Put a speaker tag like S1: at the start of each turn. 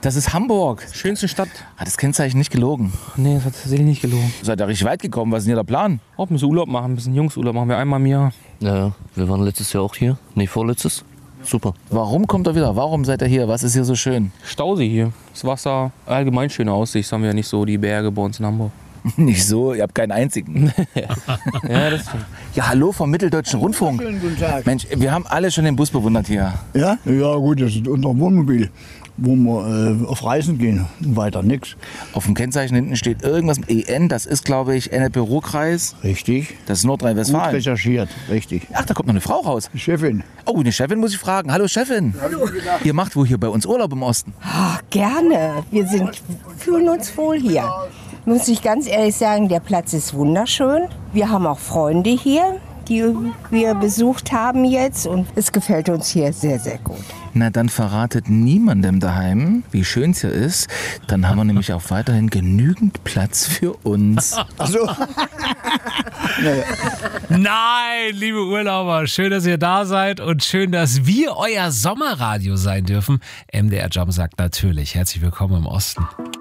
S1: Das ist Hamburg.
S2: Schönste Stadt.
S1: Hat das Kennzeichen nicht gelogen?
S2: Nee, das hat tatsächlich nicht gelogen.
S1: Seid ihr richtig weit gekommen? Was ist denn hier der Plan?
S2: Auch ein bisschen Urlaub machen, ein bisschen Jungsurlaub machen wir einmal im Jahr.
S3: Ja, wir waren letztes Jahr auch hier. Nee, vorletztes. Super.
S1: Warum kommt ihr wieder? Warum seid ihr hier? Was ist hier so schön?
S2: Stausee hier. Das Wasser, allgemein schöne Aussicht. Das haben wir ja nicht so, die Berge bei uns in Hamburg.
S1: Nicht so, ihr habt keinen einzigen.
S2: Ja, das stimmt.
S1: Ja, hallo vom Mitteldeutschen Rundfunk.
S4: Schönen guten Tag.
S1: Mensch, wir haben alle schon den Bus bewundert hier.
S4: Ja? Ja gut, das ist unser Wohnmobil, wo wir auf Reisen gehen. Weiter nix.
S1: Auf dem Kennzeichen hinten steht irgendwas mit EN. Das ist, glaube ich, Ennepe-Ruhr-Kreis.
S4: Richtig.
S1: Das ist
S4: Gut
S1: Nordrhein-Westfalen.
S4: recherchiert. Richtig.
S1: Ach, da kommt noch eine Frau raus.
S4: Die Chefin.
S1: Oh, eine Chefin muss ich fragen. Hallo Chefin. Hallo. Ihr macht wohl hier bei uns Urlaub im Osten?
S5: Ach, gerne. Wir fühlen uns wohl hier. Muss ich ganz ehrlich sagen, der Platz ist wunderschön. Wir haben auch Freunde hier, die wir besucht haben jetzt. Und es gefällt uns hier sehr, sehr gut.
S1: Na, dann verratet niemandem daheim, wie schön es hier ist. Dann haben wir nämlich auch weiterhin genügend Platz für uns.
S4: Ach so.
S6: Nein, liebe Urlauber, schön, dass ihr da seid und schön, dass wir euer Sommerradio sein dürfen. MDR Jump sagt natürlich, herzlich willkommen im Osten.